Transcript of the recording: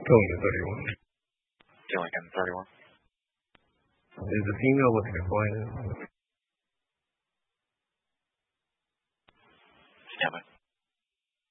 Totally 31. Gilligan, 31. Is the female looking at Brian? Damn it.